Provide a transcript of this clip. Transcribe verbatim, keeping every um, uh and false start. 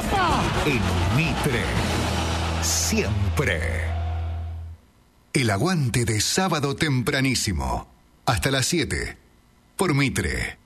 papá! En Mitre, siempre. El aguante de sábado tempranísimo. Hasta las siete. Por Mitre.